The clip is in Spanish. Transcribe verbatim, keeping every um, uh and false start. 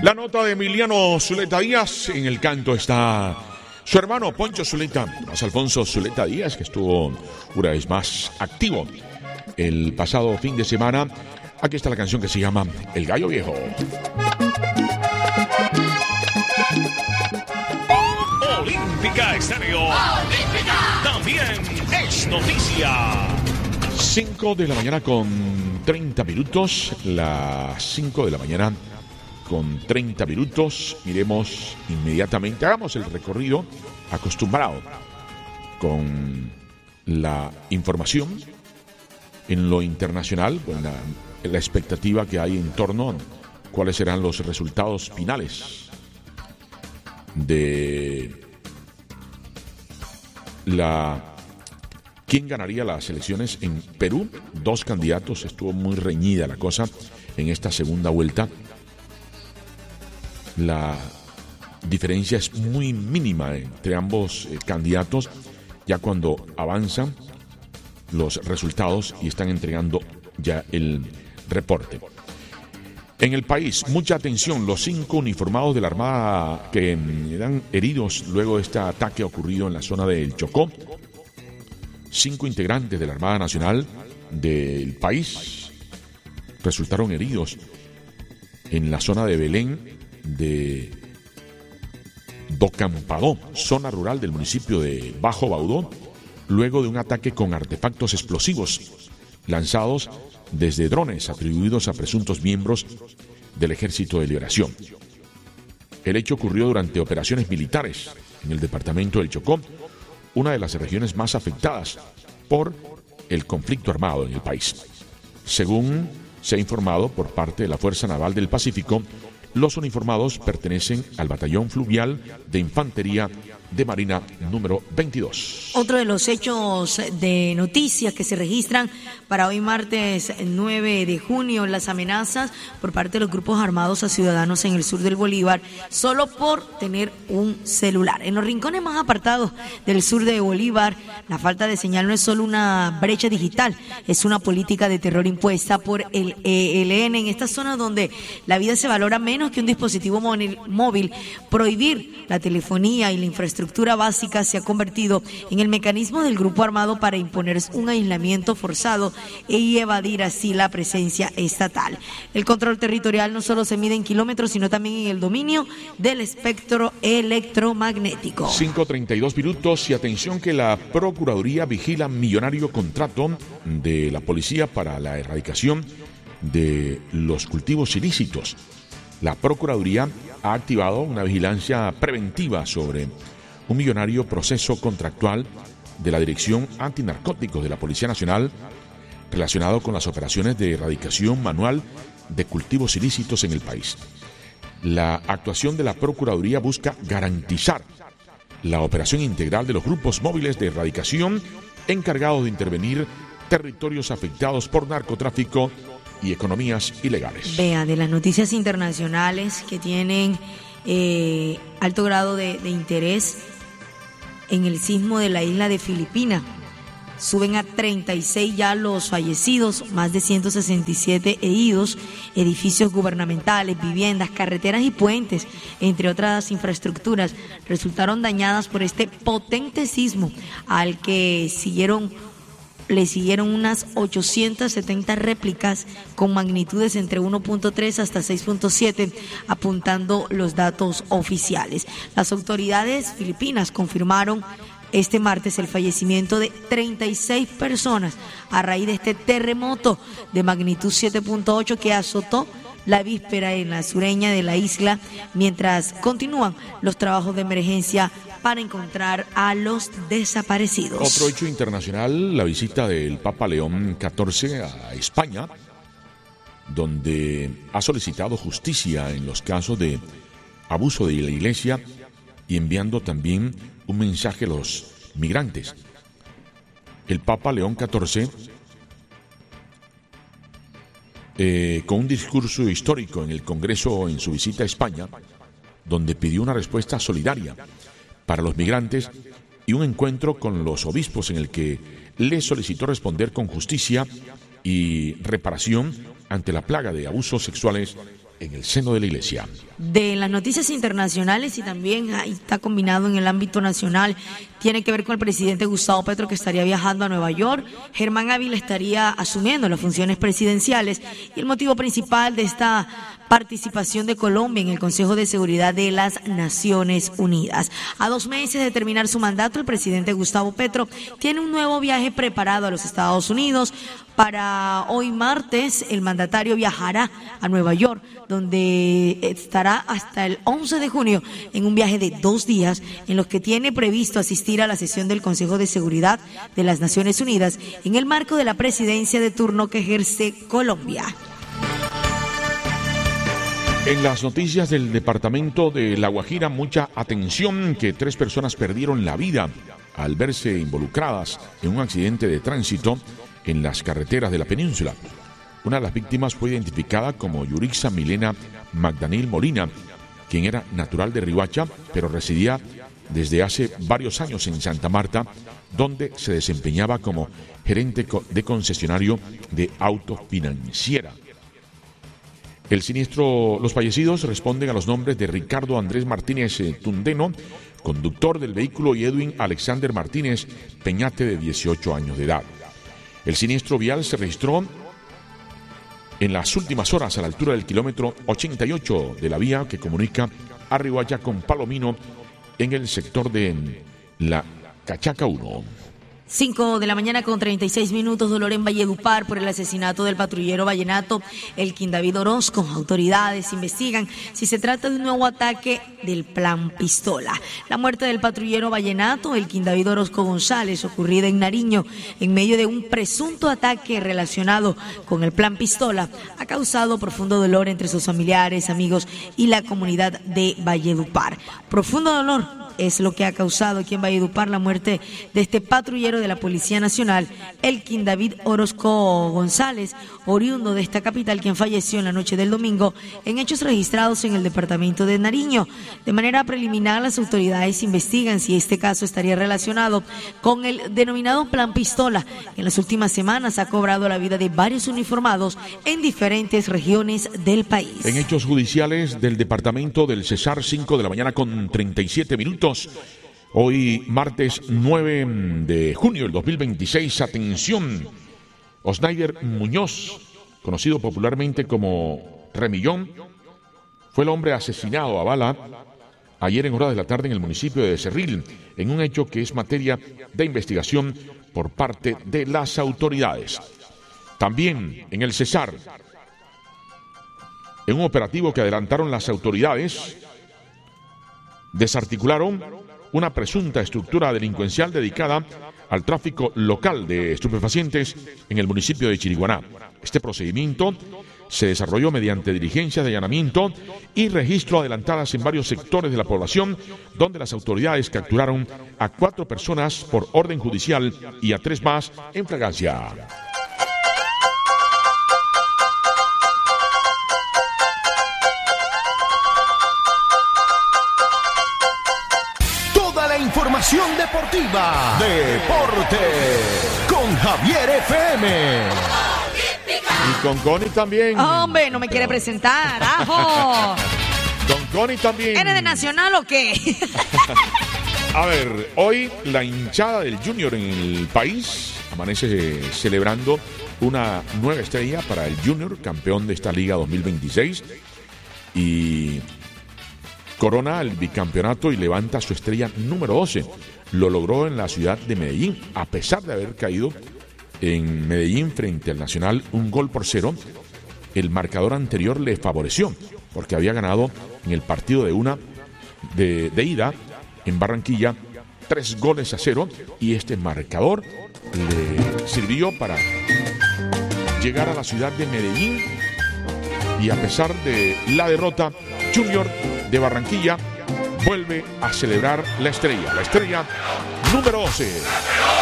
La nota de Emiliano Zuleta Díaz. En el canto está su hermano Poncho Zuleta, más Alfonso Zuleta Díaz, que estuvo una vez más activo el pasado fin de semana. Aquí está la canción que se llama El Gallo Viejo. Olímpica Estéreo. Olímpica. También es noticia. cinco de la mañana con treinta minutos. Las cinco de la mañana con treinta minutos. Miremos inmediatamente, hagamos el recorrido acostumbrado con la información en lo internacional, con la, la expectativa que hay en torno a cuáles serán los resultados finales de la quién ganaría las elecciones en Perú. Dos candidatos, estuvo muy reñida la cosa en esta segunda vuelta. La diferencia es muy mínima entre ambos eh, candidatos ya cuando avanzan los resultados y están entregando ya el reporte. En el país, mucha atención, los cinco uniformados de la Armada que eran heridos luego de este ataque ocurrido en la zona del Chocó. Cinco integrantes de la Armada Nacional del país resultaron heridos en la zona de Belén de Docampadó, zona rural del municipio de Bajo Baudó, luego de un ataque con artefactos explosivos lanzados desde drones atribuidos a presuntos miembros del Ejército de Liberación. El hecho ocurrió durante operaciones militares en el departamento del Chocó, una de las regiones más afectadas por el conflicto armado en el país. Según se ha informado por parte de la Fuerza Naval del Pacífico, los uniformados pertenecen al Batallón Fluvial de Infantería de Marina número veintidós. Otro de los hechos de noticias que se registran para hoy martes nueve de junio, las amenazas por parte de los grupos armados a ciudadanos en el sur del Bolívar solo por tener un celular. En los rincones más apartados del sur de Bolívar, la falta de señal no es solo una brecha digital, es una política de terror impuesta por el E L N en esta zona donde la vida se valora menos que un dispositivo móvil. Prohibir la telefonía y la infraestructura básica se ha convertido en el mecanismo del grupo armado para imponer un aislamiento forzado y evadir así la presencia estatal. El control territorial no solo se mide en kilómetros, sino también en el dominio del espectro electromagnético. cinco treinta y dos minutos y atención que la Procuraduría vigila millonario contrato de la policía para la erradicación de los cultivos ilícitos. La Procuraduría ha activado una vigilancia preventiva sobre un millonario proceso contractual de la Dirección Antinarcóticos de la Policía Nacional relacionado con las operaciones de erradicación manual de cultivos ilícitos en el país. La actuación de la Procuraduría busca garantizar la operación integral de los grupos móviles de erradicación encargados de intervenir territorios afectados por narcotráfico y economías ilegales. Vea, de las noticias internacionales que tienen eh, alto grado de, de interés en el sismo de la isla de Filipinas. Suben a treinta y seis ya los fallecidos, más de ciento sesenta y siete heridos, edificios gubernamentales, viviendas, carreteras y puentes, entre otras infraestructuras, resultaron dañadas por este potente sismo al que siguieron Le siguieron unas ochocientas setenta réplicas con magnitudes entre uno punto tres hasta seis punto siete, apuntando los datos oficiales. Las autoridades filipinas confirmaron este martes el fallecimiento de treinta y seis personas a raíz de este terremoto de magnitud siete punto ocho que azotó la víspera en la sureña de la isla, mientras continúan los trabajos de emergencia para encontrar a los desaparecidos. Otro hecho internacional, la visita del Papa León catorce a España, donde ha solicitado justicia en los casos de abuso de la Iglesia y enviando también un mensaje a los migrantes. El Papa León catorce, eh, con un discurso histórico en el Congreso en su visita a España, donde pidió una respuesta solidaria para los migrantes y un encuentro con los obispos en el que le solicitó responder con justicia y reparación ante la plaga de abusos sexuales en el seno de la iglesia. De las noticias internacionales y también ahí está combinado en el ámbito nacional, tiene que ver con el presidente Gustavo Petro, que estaría viajando a Nueva York. Germán Ávila estaría asumiendo las funciones presidenciales y el motivo principal de esta participación de Colombia en el Consejo de Seguridad de las Naciones Unidas. A dos meses de terminar su mandato, el presidente Gustavo Petro tiene un nuevo viaje preparado a los Estados Unidos. Para hoy martes, el mandatario viajará a Nueva York, donde estará hasta el once de junio en un viaje de dos días en los que tiene previsto asistir a la sesión del Consejo de Seguridad de las Naciones Unidas en el marco de la presidencia de turno que ejerce Colombia. En las noticias del departamento de La Guajira, mucha atención, que tres personas perdieron la vida al verse involucradas en un accidente de tránsito en las carreteras de la península. Una de las víctimas fue identificada como Yurixa Milena Magdanil Molina, quien era natural de Riohacha, pero residía desde hace varios años en Santa Marta, donde se desempeñaba como gerente de concesionario de autofinanciera. El siniestro, los fallecidos responden a los nombres de Ricardo Andrés Martínez Tundeno, conductor del vehículo, y Edwin Alexander Martínez Peñate, de dieciocho años de edad. El siniestro vial se registró en las últimas horas a la altura del kilómetro ochenta y ocho de la vía que comunica a Riohacha con Palomino en el sector de la Cachaca uno. Cinco de la mañana con treinta y seis minutos, dolor en Valledupar por el asesinato del patrullero vallenato Elkin David Orozco. Autoridades investigan si se trata de un nuevo ataque del Plan Pistola. La muerte del patrullero vallenato Elkin David Orozco González, ocurrida en Nariño en medio de un presunto ataque relacionado con el Plan Pistola, ha causado profundo dolor entre sus familiares, amigos y la comunidad de Valledupar. Profundo dolor es lo que ha causado aquí en Valledupar la muerte de este patrullero de la Policía Nacional, Elkin David Orozco González, oriundo de esta capital, quien falleció en la noche del domingo en hechos registrados en el departamento de Nariño. De manera preliminar, las autoridades investigan si este caso estaría relacionado con el denominado Plan Pistola, que en las últimas semanas ha cobrado la vida de varios uniformados en diferentes regiones del país. En hechos judiciales del departamento del Cesar, cinco de la mañana con treinta y siete minutos. Hoy, martes nueve de junio del dos mil veintiséis, atención, Osnaider Muñoz, conocido popularmente como Remillón, fue el hombre asesinado a bala ayer en horas de la tarde en el municipio de Becerril, en un hecho que es materia de investigación por parte de las autoridades. También en el Cesar, en un operativo que adelantaron las autoridades, desarticularon una presunta estructura delincuencial dedicada al tráfico local de estupefacientes en el municipio de Chiriguaná. Este procedimiento se desarrolló mediante diligencias de allanamiento y registro adelantadas en varios sectores de la población, donde las autoridades capturaron a cuatro personas por orden judicial y a tres más en flagrancia. Información deportiva, deporte con Javier F M. Y con Connie también. Hombre, no me quiere presentar, ajo. Con Connie también. ¿Eres de Nacional o qué? A ver, hoy la hinchada del Junior en el país amanece celebrando una nueva estrella para el Junior, campeón de esta Liga dos mil veintiséis, y corona el bicampeonato y levanta su estrella número doce. Lo logró en la ciudad de Medellín, a pesar de haber caído en Medellín frente al Nacional un gol por cero. El marcador anterior le favoreció, porque había ganado en el partido de una de, de ida en Barranquilla tres goles a cero, y este marcador le sirvió para llegar a la ciudad de Medellín, y a pesar de la derrota, Junior de Barranquilla vuelve a celebrar la estrella, la estrella número doce.